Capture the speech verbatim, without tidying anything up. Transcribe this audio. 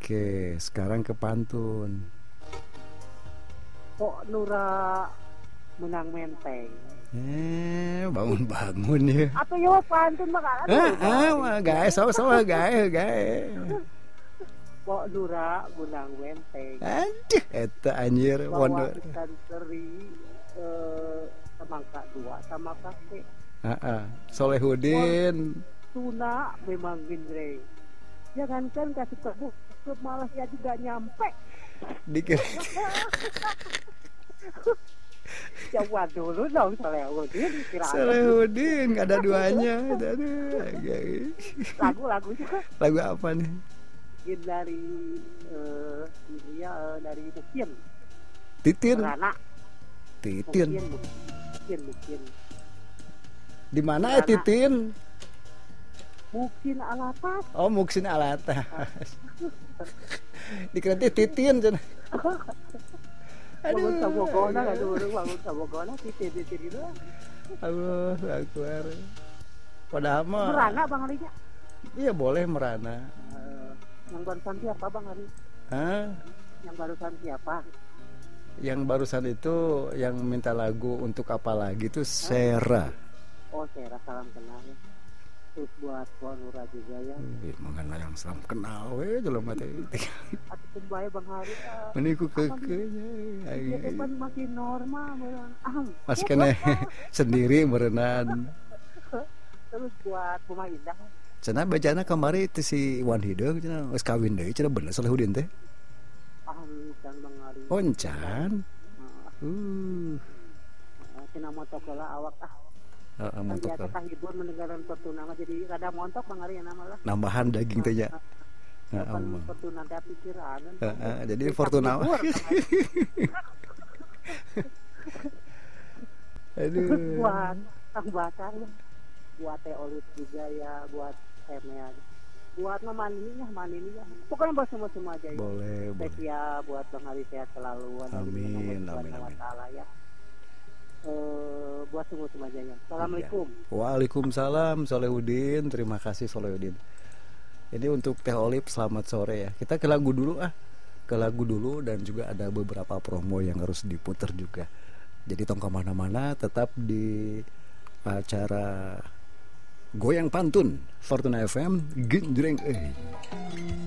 Oke, sekarang ke pantun. Kok Nura menang menteng. Eh, bangun-bangun ya. Atau yo pantun mah kan. Ah, ah, mah gae, sama-sama gae, gae. Kok Nura menang menteng. Aduh, eta anjir, Bawa pondok. ikan teri eh, semangka dua sama kakek. Heeh, Solehudin. Tuna memang genre. Jangankan kasih kebuk, ke malah ya juga nyampe. Dikira Jawab dulu dong Solehudin. Solehudin, gak ada duanya. Aduh, agak- Lagu-lagu juga Lagu apa nih? Mungkin dari eh, ini ya eh, dari Mungkin Titin. Rana Titin. Mungkin Mungkin Mungkin Di mana ya Titin? Mungkin alatas. Oh, Muksin Alatas. Dikira teh Titin cenah. Bangun sabogona kan dulu bangun sabogona titik titik itu. Allah Akbar. Padahal mah Merana Bang Alinya. iya boleh merana. Eh, yang barusan siapa Bang Ali? Hah? Yang barusan siapa? Yang barusan itu yang minta lagu untuk apa lagi tuh Sera. Oh, saya salam kenal ya. Terus buat Puan Nura juga ya. Ih, mangana yang salam kenal we jelema teh. Atuh kumbae Bang Ali. ah, Meni ku apa keukeunya. Dia depan masih normal beneran. Ah, Mas kene sendiri merenang. terus buat Puma Indah. Cenah bacana kamari teh si Iwan Hideung cenah geus kawin deui cenah bener Solehudin teh. Ah, can Bang Ali. Oh, encan. Heeh. Uh. Cenah motok heula awak ah. Heeh, Kan montok. biasa kahibur mendengaran Fortuna mah jadi rada montok Bang Ali nama lah. Nambahan daging teh nya. Heeh. Kan Fortuna teh pikiran. Heeh, jadi Fortuna. Aduh. Buat Kang Basar ya. Buat Teh Olit juga ya, buat Semea. Buat Mamaninya, Maninya. Pokoknya buat semua-semua aja ya. Boleh, boleh. Ya buat Bang Ali sehat selalu. Amin, amin, amin. Ya. Eh, buat semua-semua aja ya. Assalamualaikum. Iya. Waalaikumsalam Solehudin, terima kasih Solehudin. Jadi untuk Teh Olip selamat sore ya. Kita ke lagu dulu ah. Ke lagu dulu dan juga ada beberapa promo yang harus diputar juga. Jadi tong kemana-mana tetap di acara Goyang Pantun Fortuna F M Genjreng eh.